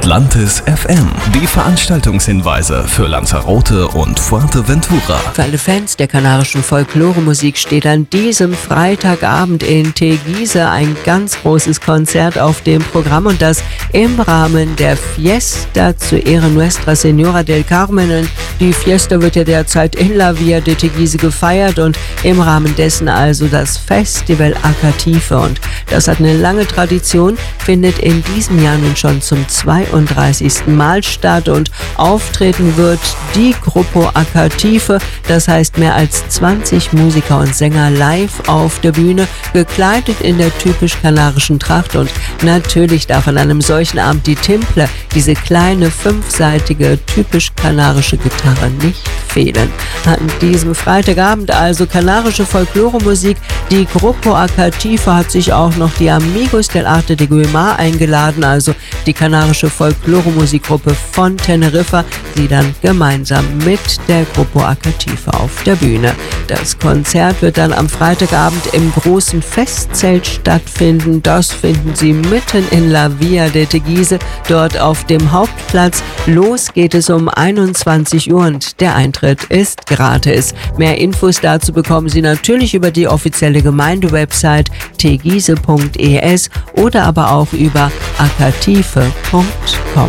Atlantis FM. Die Veranstaltungshinweise für Lanzarote und Fuerteventura. Für alle Fans der kanarischen Folkloremusik steht an diesem Freitagabend in Teguise ein ganz großes Konzert auf dem Programm, und das im Rahmen der Fiesta zu Ehren Nuestra Señora del Carmen. Und die Fiesta wird ja derzeit in La Villa de Teguise gefeiert und im Rahmen dessen also das Festival Acatife. Und das hat eine lange Tradition, findet in diesem Jahr nun schon zum 32. Mal statt, und auftreten wird die Grupo Acatife, das heißt mehr als 20 Musiker und Sänger live auf der Bühne, gekleidet in der typisch kanarischen Tracht. Und natürlich darf an einem solchen Abend die Timple, diese kleine fünfseitige typisch kanarische Gitarre, nicht fehlen. An diesem Freitagabend also kanarische Folkloremusik. Die Grupo Acatife hat sich auch noch die Amigos del Arte de Guimar eingeladen, also die kanarische Folkloremusikgruppe von Teneriffa, die dann gemeinsam mit der Grupo Acatife auf der Bühne. Das Konzert wird dann am Freitagabend im großen Festzelt stattfinden. Das finden Sie mitten in La Villa de Teguise, dort auf dem Hauptplatz. Los geht es um 21 Uhr und der Eintritt ist gratis. Mehr Infos dazu bekommen Sie natürlich über die offizielle Gemeindewebsite teguise.es oder aber auch über acatife.com.